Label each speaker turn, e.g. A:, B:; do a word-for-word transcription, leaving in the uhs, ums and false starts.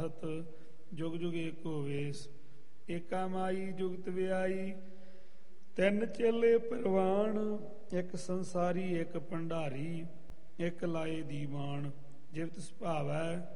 A: ਸਤ ਜੁਗ ਜੁਗ ਏਕੋ ਵੇਸ। ਏਕਾ ਮਾਈ ਜੁਗਤ ਵਿਆਈ ਤਿੰਨ ਚੇਲੇ ਪ੍ਰਵਾਨ। ਇੱਕ ਸੰਸਾਰੀ ਇੱਕ ਭੰਡਾਰੀ ਇੱਕ ਲਾਏ ਦੀਵਾਨ। ਜਿਵ ਤਿਸ ਭਾਵੈ